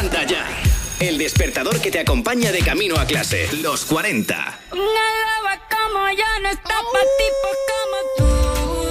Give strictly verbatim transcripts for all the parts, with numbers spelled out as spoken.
Levanta ya. El despertador que te acompaña de camino a clase. Los cuarenta. Una loba como yo no está pa' tipos como tú.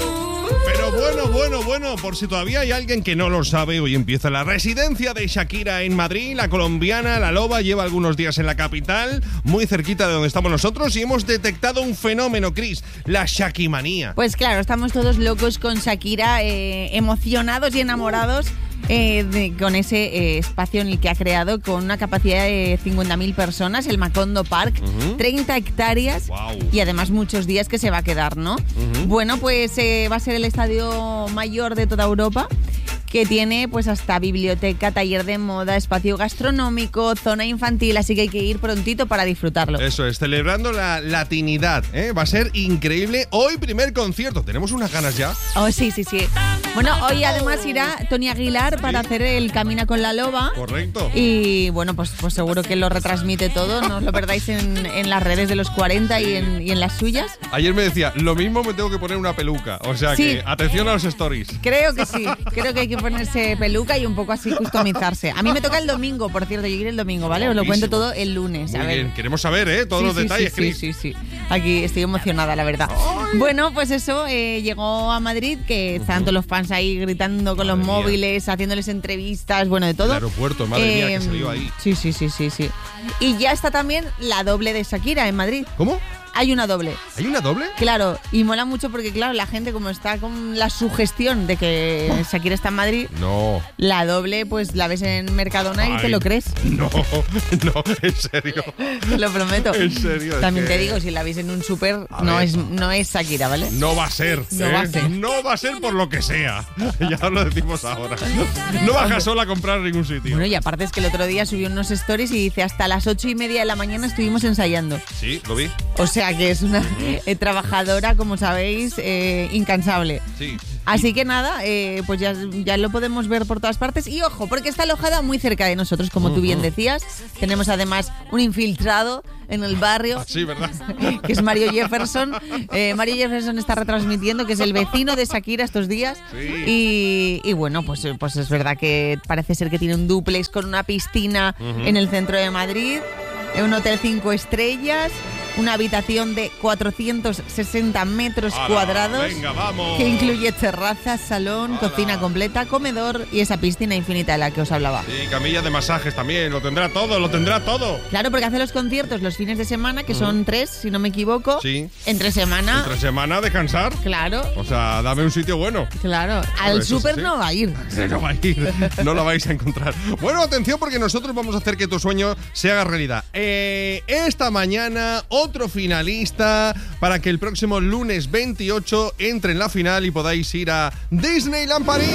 Pero bueno, bueno, bueno, por si todavía hay alguien que no lo sabe, hoy empieza la residencia de Shakira en Madrid. La colombiana, la loba, lleva algunos días en la capital, muy cerquita de donde estamos nosotros, y hemos detectado un fenómeno, Cris, la shakimanía. Pues claro, estamos todos locos con Shakira, eh, emocionados y enamorados. Eh, de, con ese eh, espacio en el que ha creado, con una capacidad de cincuenta mil personas, el Macondo Park, uh-huh. treinta hectáreas. Wow. Y además muchos días que se va a quedar, ¿no? Uh-huh. Bueno, pues eh, va a ser el estadio mayor de toda Europa, que tiene pues hasta biblioteca, taller de moda, espacio gastronómico, zona infantil, así que hay que ir prontito para disfrutarlo. Eso es, celebrando la latinidad, ¿eh? Va a ser increíble. Hoy primer concierto, ¿tenemos unas ganas ya? Oh, sí, sí, sí. Bueno, hoy además irá Tony Aguilar para hacer el Camina con la Loba. Correcto. Y bueno, pues, pues seguro que lo retransmite todo, no os lo perdáis en, en las redes de los cuarenta y en, y en las suyas. Ayer me decía, lo mismo me tengo que poner una peluca, o sea sí. que atención a los stories. Creo que sí, creo que hay que ponerse peluca y un poco así customizarse. A mí me toca el domingo, por cierto, yo iré el domingo, ¿vale? Os lo cuento todo el lunes. Muy a ver. bien, queremos saber, ¿eh? Todos sí, los sí, detalles, sí, Cris. sí, sí, sí. Aquí estoy emocionada, la verdad. Ay. Bueno, pues eso, eh, llegó a Madrid, que están todos los fans ahí gritando con madre los móviles, mía. haciéndoles entrevistas, bueno, de todo. El aeropuerto, madre eh, mía, que salió ahí. Sí, sí, sí, sí, sí. Y ya está también la doble de Shakira en Madrid. ¿Cómo? Hay una doble. ¿Hay una doble? Claro, y mola mucho porque, claro, la gente como está con la sugestión de que Shakira está en Madrid, no. La doble, pues la ves en Mercadona Ay, y te lo crees. No, no, en serio. Te lo prometo. En serio. También que... te digo, si la veis en un súper, no es, no es Shakira, ¿vale? No va a ser. No ¿eh? va a ser. No va a ser por lo que sea. Ya lo decimos ahora. No baja sola a comprar en ningún sitio. Bueno, y aparte es que el otro día subió unos stories y dice, hasta las ocho y media de la mañana estuvimos ensayando. Sí, lo vi. O sea que es una eh, trabajadora, como sabéis, eh, incansable. Sí. Así que nada, eh, pues ya, ya lo podemos ver por todas partes. Y ojo, porque está alojada muy cerca de nosotros, como uh-huh. tú bien decías. Tenemos además un infiltrado en el barrio. Ah, sí, ¿verdad? Que es Mario Jefferson. Eh, Mario Jefferson está retransmitiendo, que es el vecino de Shakira estos días. Sí. Y, y bueno, pues, pues es verdad que parece ser que tiene un dúplex con una piscina uh-huh. en el centro de Madrid, un hotel cinco estrellas, una habitación de cuatrocientos sesenta metros ¡Hala! Cuadrados. Venga, vamos. Que incluye terraza, salón, ¡Hala! Cocina completa, comedor y esa piscina infinita de la que os hablaba. Sí, camilla de masajes también, lo tendrá todo, lo tendrá todo. Claro, porque hace los conciertos los fines de semana, que uh-huh. son tres, si no me equivoco. Sí. Entre semana. Entre semana, descansar. Claro. O sea, dame un sitio bueno. Claro. Al súper sí. no va a ir. No va a ir. No lo vais a encontrar. Bueno, atención, porque nosotros vamos a hacer que tu sueño se haga realidad. Eh, esta mañana, otro finalista para que el próximo lunes veintiocho entre en la final y podáis ir a Disneyland París.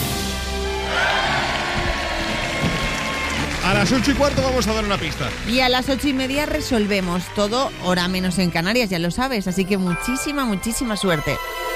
A las ocho y cuarto vamos a dar una pista. Y a las ocho y media resolvemos todo, hora menos en Canarias, ya lo sabes. Así que muchísima, muchísima suerte.